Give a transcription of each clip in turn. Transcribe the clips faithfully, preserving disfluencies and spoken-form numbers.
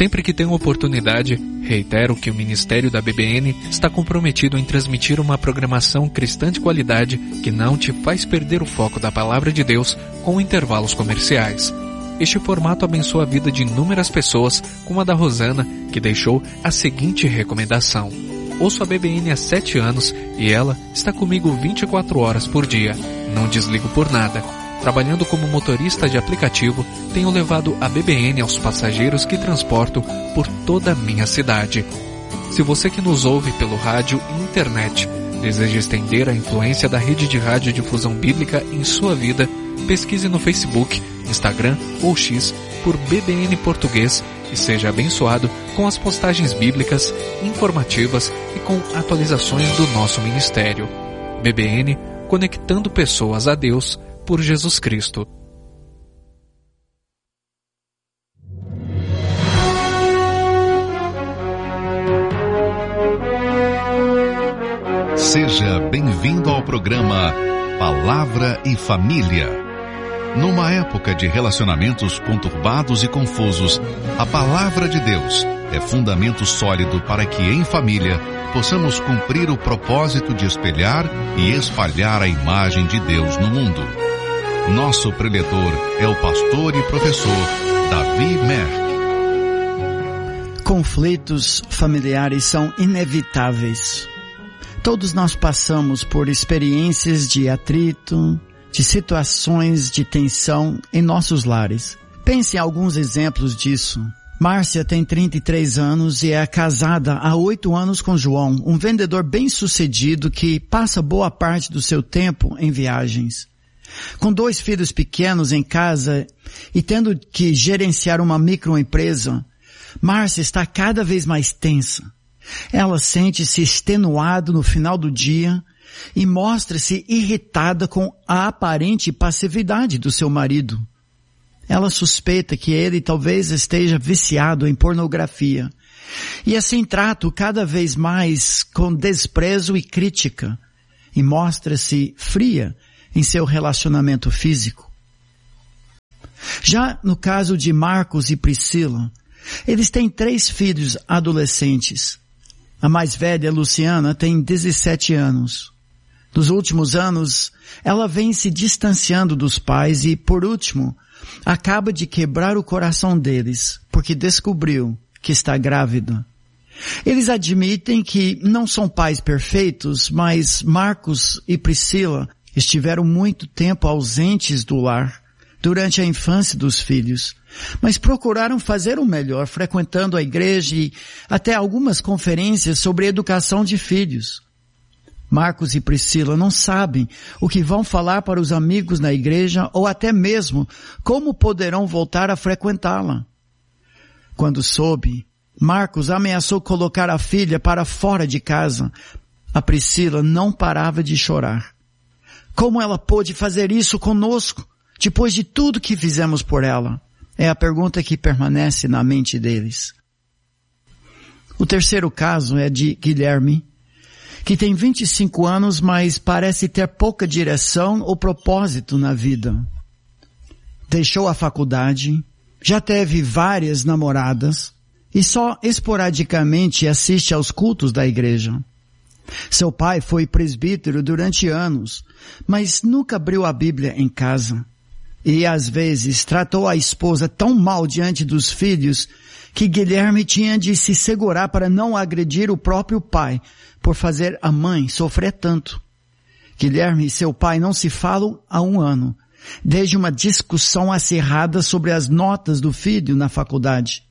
Sempre que tenho oportunidade, reitero que o Ministério da B B N está comprometido em transmitir uma programação cristã de qualidade que não te faz perder o foco da Palavra de Deus com intervalos comerciais. Este formato abençoa a vida de inúmeras pessoas, como a da Rosana, que deixou a seguinte recomendação. Ouço a B B N há sete anos e ela está comigo vinte e quatro horas por dia. Não desligo por nada. Trabalhando como motorista de aplicativo, tenho levado a B B N aos passageiros que transporto por toda a minha cidade. Se você que nos ouve pelo rádio e internet deseja estender a influência da rede de radiodifusão bíblica em sua vida, pesquise no Facebook, Instagram ou X por B B N Português e seja abençoado com as postagens bíblicas, informativas e com atualizações do nosso ministério. B B N, conectando pessoas a Deus por Jesus Cristo. Seja bem-vindo ao programa Palavra e Família. Numa época de relacionamentos conturbados e confusos, a Palavra de Deus é fundamento sólido para que, em família, possamos cumprir o propósito de espelhar e espalhar a imagem de Deus no mundo. Nosso preletor é o pastor e professor Davi Merck. Conflitos familiares são inevitáveis. Todos nós passamos por experiências de atrito, de situações de tensão em nossos lares. Pense em alguns exemplos disso. Márcia tem trinta e três anos e é casada há oito anos com João, um vendedor bem-sucedido que passa boa parte do seu tempo em viagens. Com dois filhos pequenos em casa e tendo que gerenciar uma microempresa, Márcia está cada vez mais tensa. Ela sente-se extenuada no final do dia e mostra-se irritada com a aparente passividade do seu marido. Ela suspeita que ele talvez esteja viciado em pornografia e assim trata-o cada vez mais com desprezo e crítica e mostra-se fria em seu relacionamento físico. Já no caso de Marcos e Priscila, eles têm três filhos adolescentes. A mais velha, Luciana, tem dezessete anos. Nos últimos anos, ela vem se distanciando dos pais e, por último, acaba de quebrar o coração deles, porque descobriu que está grávida. Eles admitem que não são pais perfeitos, mas Marcos e Priscila estiveram muito tempo ausentes do lar durante a infância dos filhos, mas procuraram fazer o melhor, frequentando a igreja e até algumas conferências sobre educação de filhos. Marcos e Priscila não sabem o que vão falar para os amigos na igreja ou até mesmo como poderão voltar a frequentá-la. Quando soube, Marcos ameaçou colocar a filha para fora de casa. A Priscila não parava de chorar. Como ela pôde fazer isso conosco, depois de tudo que fizemos por ela? É a pergunta que permanece na mente deles. O terceiro caso é de Guilherme, que tem vinte e cinco anos, mas parece ter pouca direção ou propósito na vida. Deixou a faculdade, já teve várias namoradas e só esporadicamente assiste aos cultos da igreja. Seu pai foi presbítero durante anos, mas nunca abriu a Bíblia em casa. E às vezes tratou a esposa tão mal diante dos filhos que Guilherme tinha de se segurar para não agredir o próprio pai por fazer a mãe sofrer tanto. Guilherme e seu pai não se falam há um ano, desde uma discussão acirrada sobre as notas do filho na faculdade.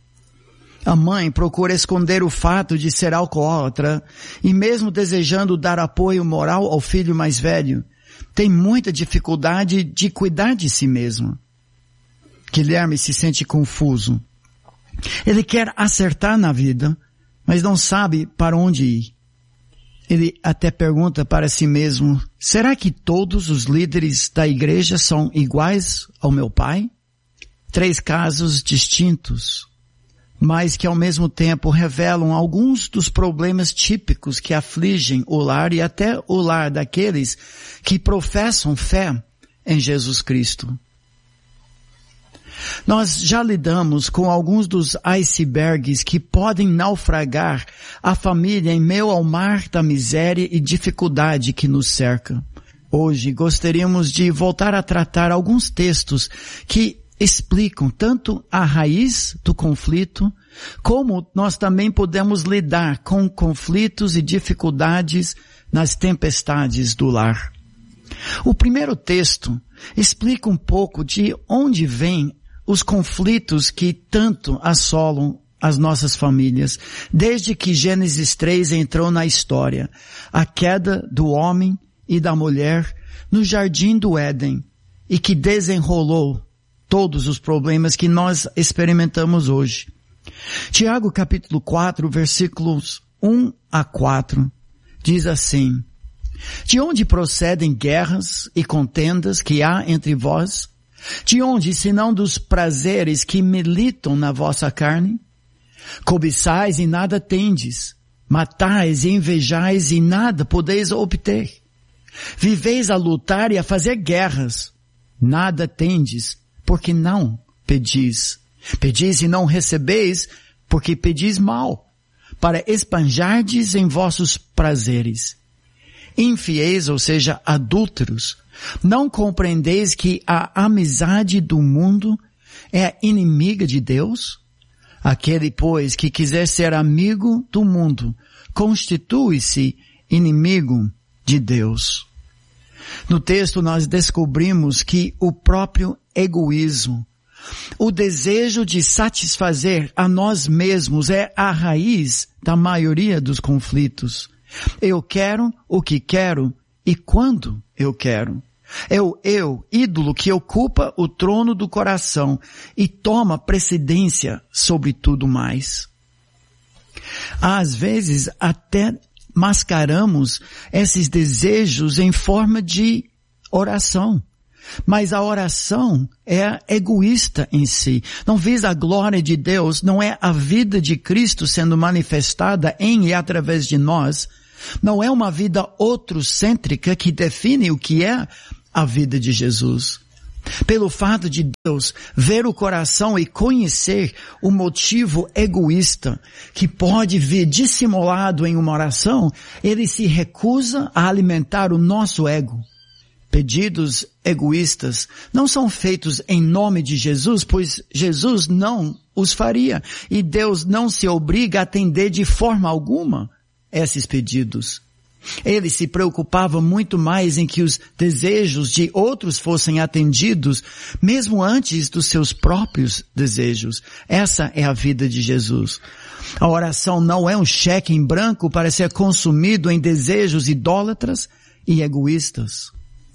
A mãe procura esconder o fato de ser alcoólatra e mesmo desejando dar apoio moral ao filho mais velho, tem muita dificuldade de cuidar de si mesma. Guilherme se sente confuso. Ele quer acertar na vida, mas não sabe para onde ir. Ele até pergunta para si mesmo, será que todos os líderes da igreja são iguais ao meu pai? Três casos distintos, mas que ao mesmo tempo revelam alguns dos problemas típicos que afligem o lar e até o lar daqueles que professam fé em Jesus Cristo. Nós já lidamos com alguns dos icebergs que podem naufragar a família em meio ao mar da miséria e dificuldade que nos cerca. Hoje gostaríamos de voltar a tratar alguns textos que explicam tanto a raiz do conflito, como nós também podemos lidar com conflitos e dificuldades nas tempestades do lar. O primeiro texto explica um pouco de onde vêm os conflitos que tanto assolam as nossas famílias, desde que Gênesis três entrou na história, a queda do homem e da mulher no jardim do Éden, e que desenrolou todos os problemas que nós experimentamos hoje. Tiago capítulo quatro, versículos um a quatro, diz assim: de onde procedem guerras e contendas que há entre vós? De onde, senão dos prazeres que militam na vossa carne? Cobiçais e nada tendes, matais e invejais e nada podeis obter. Viveis a lutar e a fazer guerras, nada tendes, porque não pedis. Pedis e não recebeis, porque pedis mal, para esbanjardes em vossos prazeres. Infiéis, ou seja, adúlteros, não compreendeis que a amizade do mundo é inimiga de Deus? Aquele, pois, que quiser ser amigo do mundo, constitui-se inimigo de Deus. No texto nós descobrimos que o próprio egoísmo, o desejo de satisfazer a nós mesmos é a raiz da maioria dos conflitos. Eu quero o que quero e quando eu quero. É o eu, ídolo, que ocupa o trono do coração e toma precedência sobre tudo mais. Às vezes até mascaramos esses desejos em forma de oração. Mas a oração é egoísta em si. Não visa a glória de Deus, não é a vida de Cristo sendo manifestada em e através de nós. Não é uma vida outrocêntrica que define o que é a vida de Jesus. Pelo fato de Deus ver o coração e conhecer o motivo egoísta que pode vir dissimulado em uma oração, Ele se recusa a alimentar o nosso ego. Pedidos egoístas não são feitos em nome de Jesus, pois Jesus não os faria. E Deus não se obriga a atender de forma alguma esses pedidos. Ele se preocupava muito mais em que os desejos de outros fossem atendidos, mesmo antes dos seus próprios desejos. Essa é a vida de Jesus. A oração não é um cheque em branco para ser consumido em desejos idólatras e egoístas.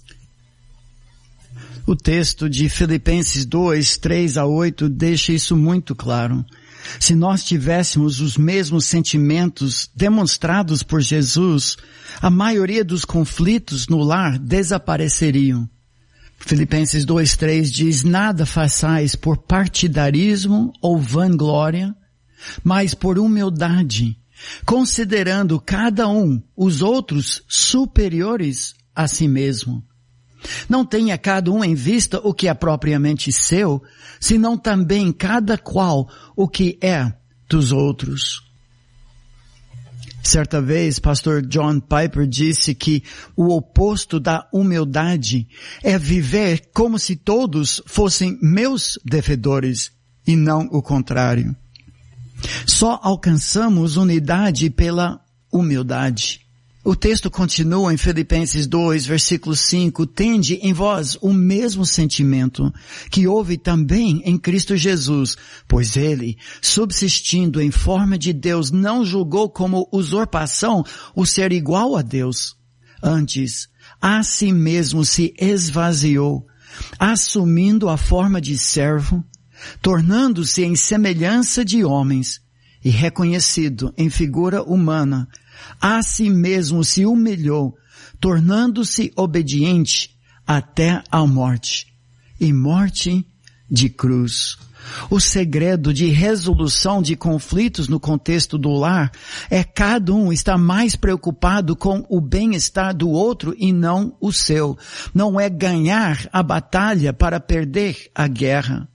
O texto de Filipenses dois, três a oito deixa isso muito claro. Se nós tivéssemos os mesmos sentimentos demonstrados por Jesus, a maioria dos conflitos no lar desapareceriam. Filipenses dois, três diz: nada façais por partidarismo ou vanglória, mas por humildade, considerando cada um os outros superiores a si mesmo. Não tenha cada um em vista o que é propriamente seu, senão também cada qual o que é dos outros. Certa vez, pastor John Piper disse que o oposto da humildade é viver como se todos fossem meus devedores e não o contrário. Só alcançamos unidade pela humildade. O texto continua em Filipenses dois, versículo cinco, tende em vós o mesmo sentimento que houve também em Cristo Jesus, pois ele, subsistindo em forma de Deus, não julgou como usurpação o ser igual a Deus. Antes, a si mesmo se esvaziou, assumindo a forma de servo, tornando-se em semelhança de homens e reconhecido em figura humana, a si mesmo se humilhou, tornando-se obediente até a morte, e morte de cruz. O segredo de resolução de conflitos no contexto do lar é cada um estar mais preocupado com o bem-estar do outro e não o seu. Não é ganhar a batalha para perder a guerra.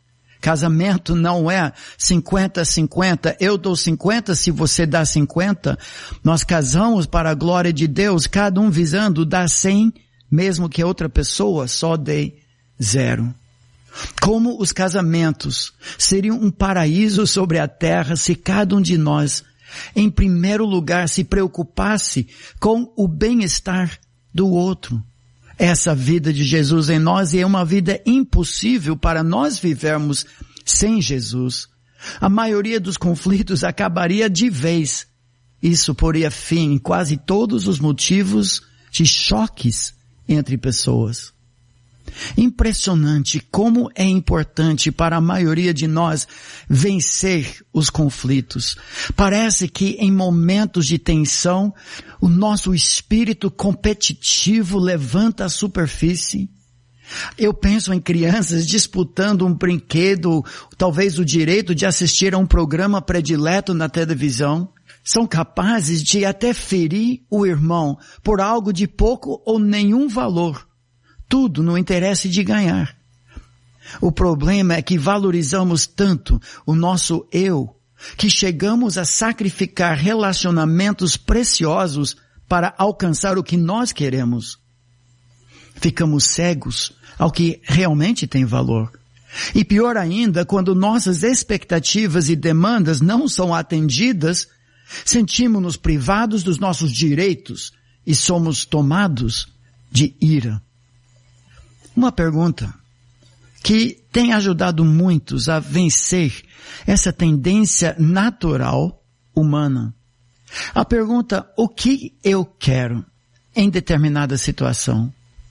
Casamento não é cinquenta a cinquenta, eu dou cinquenta se você dá cinquenta. Nós casamos para a glória de Deus, cada um visando dar cem, mesmo que a outra pessoa só dê zero. Como os casamentos seriam um paraíso sobre a terra se cada um de nós, em primeiro lugar, se preocupasse com o bem-estar do outro. Essa vida de Jesus em nós é uma vida impossível para nós vivermos sem Jesus. A maioria dos conflitos acabaria de vez. Isso poria fim em quase todos os motivos de choques entre pessoas. Impressionante como é importante para a maioria de nós vencer os conflitos. Parece que em momentos de tensão, o nosso espírito competitivo levanta a superfície. Eu penso em crianças disputando um brinquedo, talvez o direito de assistir a um programa predileto na televisão. São capazes de até ferir o irmão por algo de pouco ou nenhum valor. Tudo no interesse de ganhar. O problema é que valorizamos tanto o nosso eu, que chegamos a sacrificar relacionamentos preciosos para alcançar o que nós queremos. Ficamos cegos ao que realmente tem valor. E pior ainda, quando nossas expectativas e demandas não são atendidas, sentimos-nos privados dos nossos direitos e somos tomados de ira. Uma pergunta que tem ajudado muitos a vencer essa tendência natural humana. A pergunta, o que eu quero em determinada situação?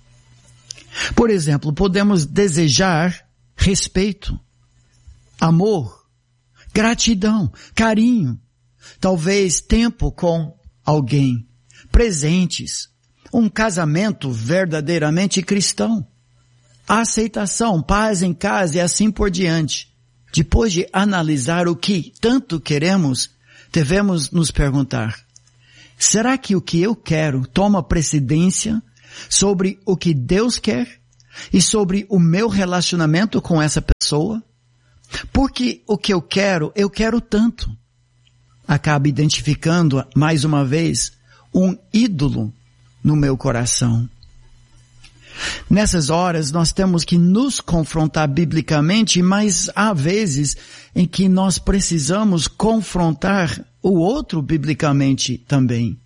Por exemplo, podemos desejar respeito, amor, gratidão, carinho, talvez tempo com alguém, presentes, um casamento verdadeiramente cristão. Aceitação, paz em casa e assim por diante. Depois de analisar o que tanto queremos, devemos nos perguntar, será que o que eu quero toma precedência sobre o que Deus quer e sobre o meu relacionamento com essa pessoa? Porque o que eu quero, eu quero tanto. Acaba identificando, mais uma vez, um ídolo no meu coração. Nessas horas nós temos que nos confrontar biblicamente, mas há vezes em que nós precisamos confrontar o outro biblicamente também.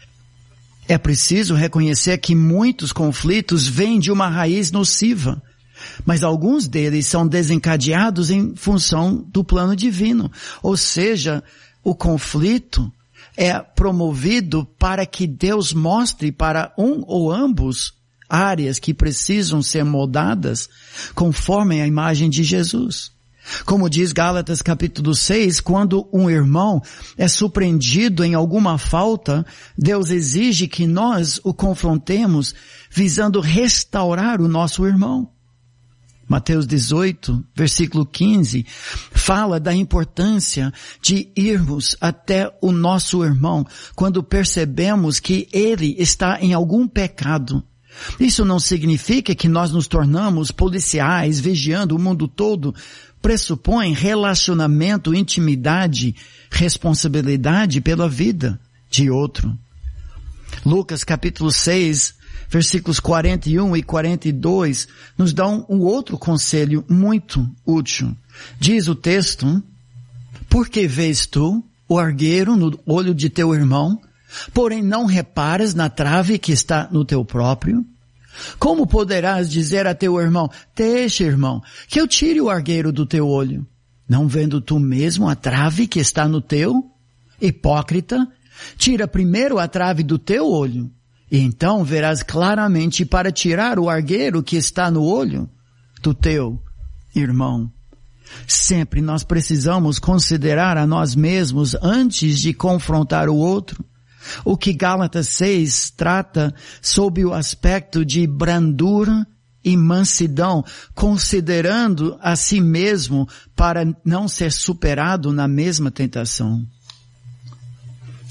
É preciso reconhecer que muitos conflitos vêm de uma raiz nociva, mas alguns deles são desencadeados em função do plano divino. Ou seja, o conflito é promovido para que Deus mostre para um ou ambos áreas que precisam ser moldadas conforme a imagem de Jesus. Como diz Gálatas capítulo seis, quando um irmão é surpreendido em alguma falta, Deus exige que nós o confrontemos visando restaurar o nosso irmão. Mateus dezoito, versículo quinze, fala da importância de irmos até o nosso irmão quando percebemos que ele está em algum pecado. Isso não significa que nós nos tornamos policiais, vigiando o mundo todo. Pressupõe relacionamento, intimidade, responsabilidade pela vida de outro. Lucas capítulo seis, versículos quarenta e um e quarenta e dois, nos dão um outro conselho muito útil. Diz o texto, por que vês tu o argueiro no olho de teu irmão, porém não reparas na trave que está no teu próprio? Como poderás dizer a teu irmão, deixa, irmão, que eu tire o argueiro do teu olho, não vendo tu mesmo a trave que está no teu? Hipócrita, tira primeiro a trave do teu olho, e então verás claramente para tirar o argueiro que está no olho do teu irmão. Sempre nós precisamos considerar a nós mesmos antes de confrontar o outro. O que Gálatas seis trata sob o aspecto de brandura e mansidão, considerando a si mesmo para não ser superado na mesma tentação.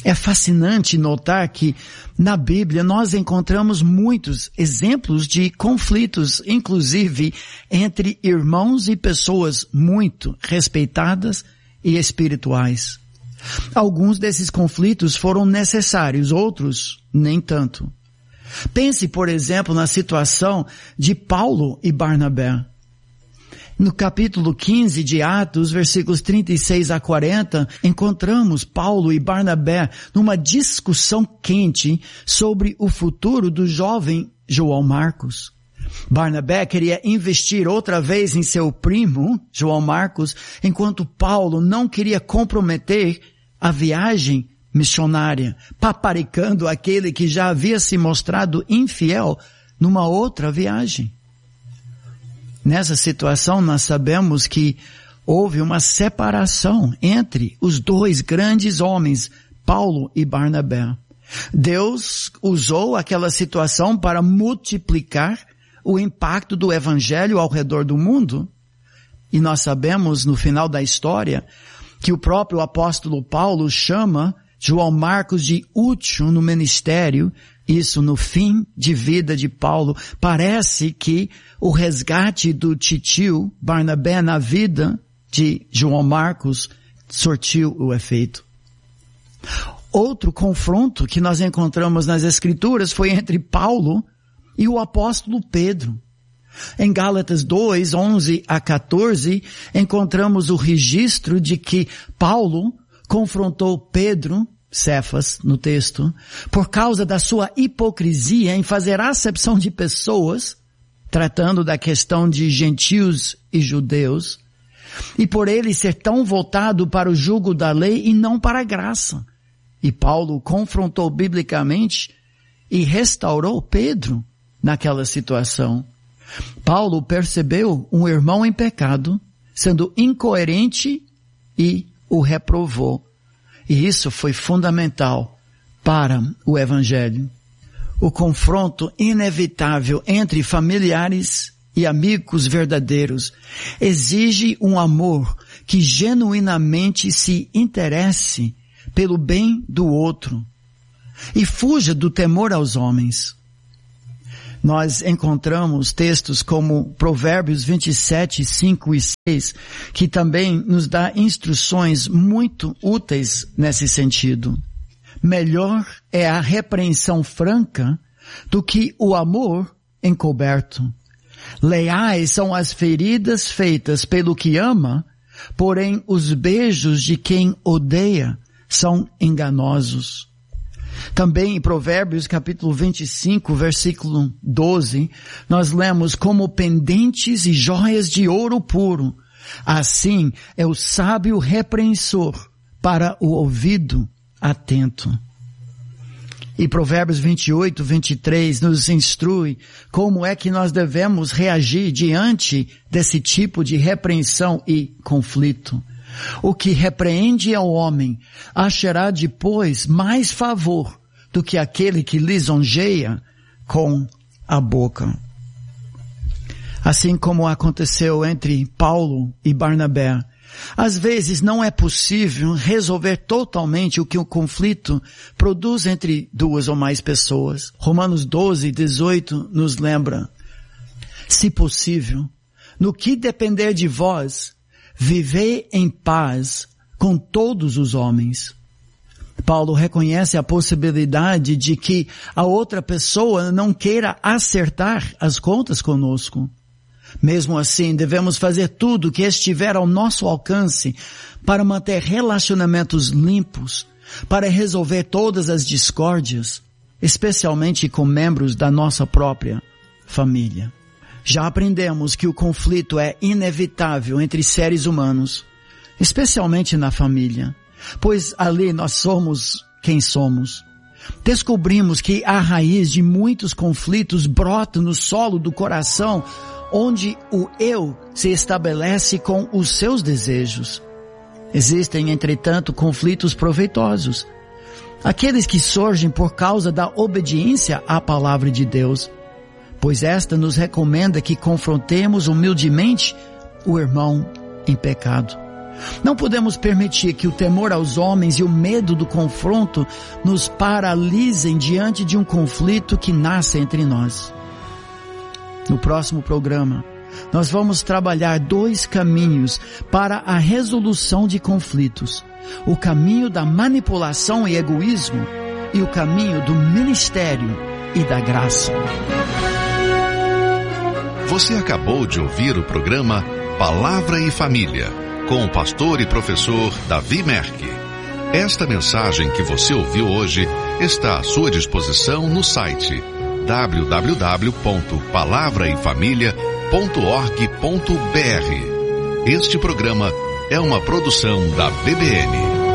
É fascinante notar que na Bíblia nós encontramos muitos exemplos de conflitos, inclusive entre irmãos e pessoas muito respeitadas e espirituais. Alguns desses conflitos foram necessários, outros nem tanto. Pense, por exemplo, na situação de Paulo e Barnabé. No capítulo quinze de Atos, versículos trinta e seis a quarenta, encontramos Paulo e Barnabé numa discussão quente sobre o futuro do jovem João Marcos. Barnabé queria investir outra vez em seu primo, João Marcos, enquanto Paulo não queria comprometer a viagem missionária, paparicando aquele que já havia se mostrado infiel numa outra viagem. Nessa situação, nós sabemos que houve uma separação entre os dois grandes homens, Paulo e Barnabé. Deus usou aquela situação para multiplicar o impacto do evangelho ao redor do mundo. E nós sabemos, no final da história, que o próprio apóstolo Paulo chama João Marcos de útil no ministério. Isso no fim de vida de Paulo. Parece que o resgate do titio Barnabé na vida de João Marcos sortiu o efeito. Outro confronto que nós encontramos nas Escrituras foi entre Paulo e o apóstolo Pedro. Em Gálatas dois, onze a quatorze, encontramos o registro de que Paulo confrontou Pedro, Cefas, no texto, por causa da sua hipocrisia em fazer acepção de pessoas, tratando da questão de gentios e judeus, e por ele ser tão voltado para o jugo da lei e não para a graça. E Paulo confrontou biblicamente e restaurou Pedro naquela situação. Paulo percebeu um irmão em pecado, sendo incoerente, e o reprovou. E isso foi fundamental para o evangelho. O confronto inevitável entre familiares e amigos verdadeiros exige um amor que genuinamente se interesse pelo bem do outro e fuja do temor aos homens. Nós encontramos textos como Provérbios vinte e sete, cinco e seis, que também nos dá instruções muito úteis nesse sentido. Melhor é a repreensão franca do que o amor encoberto. Leais são as feridas feitas pelo que ama, porém os beijos de quem odeia são enganosos. Também em Provérbios capítulo vinte e cinco, versículo doze, nós lemos: como pendentes e joias de ouro puro, assim é o sábio repreensor para o ouvido atento. E Provérbios vinte e oito, vinte e três nos instrui como é que nós devemos reagir diante desse tipo de repreensão e conflito. O que repreende ao homem achará depois mais favor do que aquele que lisonjeia com a boca. Assim como aconteceu entre Paulo e Barnabé, às vezes não é possível resolver totalmente o que o conflito produz entre duas ou mais pessoas. Romanos doze, dezoito nos lembra: se possível, no que depender de vós, vivei em paz com todos os homens. Paulo reconhece a possibilidade de que a outra pessoa não queira acertar as contas conosco. Mesmo assim, devemos fazer tudo que estiver ao nosso alcance para manter relacionamentos limpos, para resolver todas as discórdias, especialmente com membros da nossa própria família. Já aprendemos que o conflito é inevitável entre seres humanos, especialmente na família, pois ali nós somos quem somos. Descobrimos que a raiz de muitos conflitos brota no solo do coração, onde o eu se estabelece com os seus desejos. Existem, entretanto, conflitos proveitosos, aqueles que surgem por causa da obediência à palavra de Deus, pois esta nos recomenda que confrontemos humildemente o irmão em pecado. Não podemos permitir que o temor aos homens e o medo do confronto nos paralisem diante de um conflito que nasce entre nós. No próximo programa, nós vamos trabalhar dois caminhos para a resolução de conflitos. O caminho da manipulação e egoísmo e o caminho do ministério e da graça. Você acabou de ouvir o programa Palavra e Família, com o pastor e professor Davi Merck. Esta mensagem que você ouviu hoje está à sua disposição no site w w w ponto palavra e família ponto org ponto b r. Este programa é uma produção da B B N.